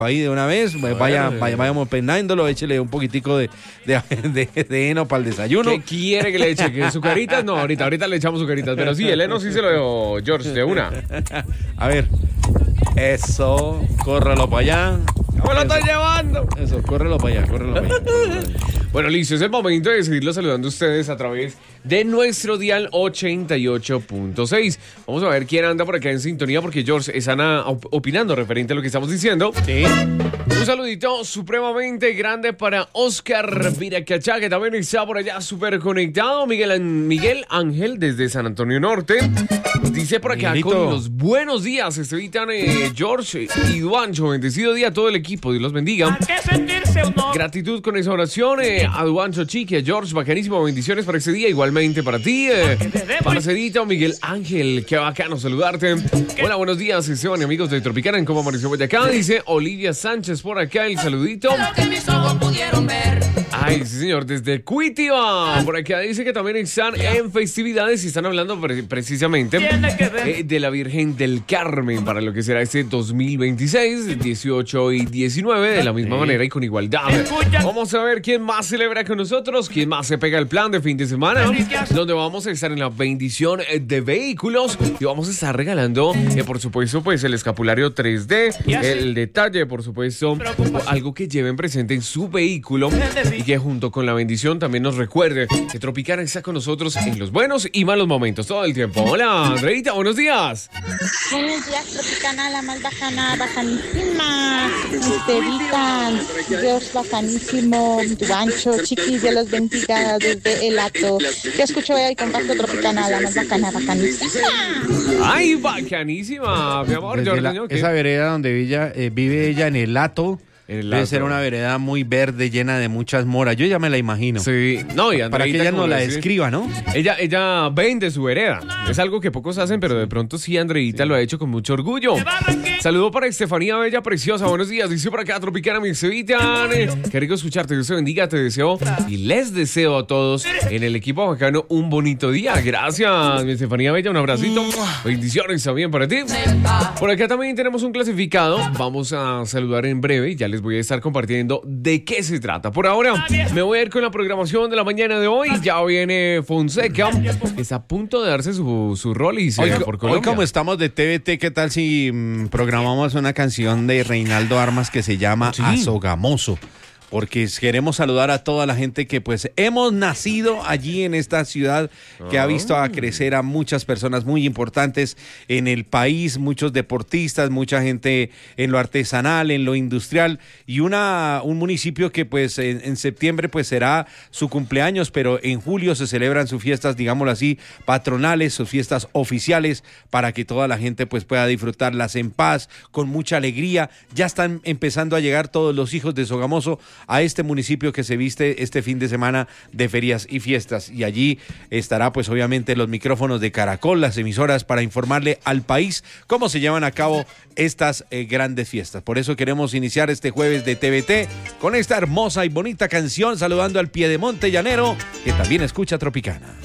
ahí de una vez, vayamos pendándolo, échele un poquitico de heno para el desayuno. ¿Qué quiere que le eche? ¿Que sucaritas? No, ahorita le echamos sucaritas, pero sí, el heno sí se lo dio George de una. A ver, eso, córrelo para allá. ¡Me lo estoy llevando! Eso, córrelo para allá. Bueno, listo, es el momento de seguirlo saludando a ustedes a través de nuestro dial 88.6. Vamos a ver quién anda por acá en sintonía, porque George están opinando referente a lo que estamos diciendo. Sí. Un saludito supremamente grande para Oscar Viracachá, que también está por allá súper conectado. Miguel Ángel desde San Antonio Norte. Dice por acá Miguelito. con los buenos días, Estevitan, George y Duancho. Bendecido día a todo el equipo, Dios los bendiga. Gratitud con esa oración a Duancho, Chiqui, a George, bacanísimo, bendiciones para ese día, igualmente para ti, Marcelito, Miguel Ángel, qué bacano saludarte. Hola, buenos días, Esteban y amigos de Tropicana, en cómo amaneció Boyacá, dice Olivia Sánchez por acá, el saludito. Ay, sí señor, desde Cuitiba, por acá dice que también están en festividades y están hablando precisamente de la Virgen del Carmen para lo que será este 2026, 18 y 19, de la misma manera y con igualdad. Vamos a ver quién más celebra con nosotros, quién más se pega el plan de fin de semana, donde vamos a estar en la bendición de vehículos y vamos a estar regalando, por supuesto, pues el escapulario 3D, el detalle, por supuesto, algo que lleven presente en su vehículo y que junto con la bendición también nos recuerde que Tropicana está con nosotros en los buenos y malos momentos todo el tiempo. Hola, Andreita, buenos días. Buenos días, Tropicana, la más bacana, bacanísima. Estevitan, Dios bacanísimo, Duancho, Chiquis, Dios los bendiga desde el Hato. Yo escucho y comparto Tropicana, la más bacana, bacanísima. Ay, bacanísima, mi amor. Esa vereda donde vive ella en el Hato. Debe ser una vereda muy verde, llena de muchas moras. Yo ya me la imagino. Sí, no, y Andreita, para que ella nos la describa, ¿no? Ella vende su vereda. Es algo que pocos hacen, pero de pronto sí, Andreita lo ha hecho con mucho orgullo. Saludo para Estefanía Bella Preciosa. Buenos días. Dice por acá, Tropicana, mi Estevitan. Qué rico escucharte. Dios te bendiga, te deseo y les deseo a todos en el equipo bacano un bonito día. Gracias, mi Estefanía Bella. Un abracito. Bendiciones también para ti. Por acá también tenemos un clasificado. Vamos a saludar en breve y ya les voy a estar compartiendo de qué se trata. Por ahora, me voy a ir con la programación de la mañana de hoy. Ya viene Fonseca. Está a punto de darse su rol y se por Colombia. Hoy, como estamos de TVT, ¿qué tal si programamos una canción de Reinaldo Armas que se llama Asogamoso? Porque queremos saludar a toda la gente que pues hemos nacido allí en esta ciudad que ha visto a crecer a muchas personas muy importantes en el país, muchos deportistas, mucha gente en lo artesanal, en lo industrial y un municipio que pues en septiembre pues será su cumpleaños, pero en julio se celebran sus fiestas, digámoslo así, patronales, sus fiestas oficiales para que toda la gente pues pueda disfrutarlas en paz, con mucha alegría. Ya están empezando a llegar todos los hijos de Sogamoso a este municipio que se viste este fin de semana de ferias y fiestas, y allí estará pues obviamente los micrófonos de Caracol, las emisoras, para informarle al país cómo se llevan a cabo estas grandes fiestas. Por eso queremos iniciar este jueves de TVT con esta hermosa y bonita canción, saludando al Piedemonte llanero que también escucha Tropicana.